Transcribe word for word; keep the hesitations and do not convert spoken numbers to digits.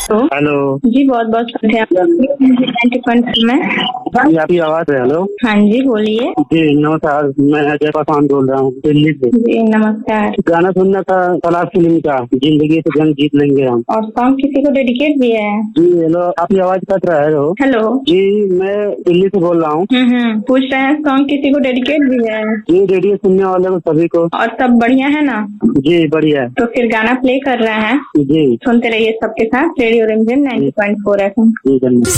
Hello जी, बहुत बहुत शुक्रिया में। जी, आपकी आवाज है। हेलो हाँ जी, बोलिए। जी नमस्कार, मैं अजय पासवान बोल रहा हूँ दिल्ली से। जी नमस्कार। गाना सुनना था तलाश फिल्म का, जिंदगी से जंग जीत लेंगे हम। और सॉन्ग किसी को डेडिकेट भी है? जी हेलो, आपकी आवाज कट रहा है। हो हेलो जी, मैं दिल्ली से बोल रहा हूँ। हम्म पूछ रहे हैं सॉन्ग किसी को डेडिकेट भी है? जी, रेडियो सुनने वाले को सभी को। और सब बढ़िया है ना? जी बढ़िया। तो फिर गाना प्ले कर रहे हैं, जी सुनते रहिए सबके साथ रेडियो रिमझिम ninety point four F M. जी धन्यवाद।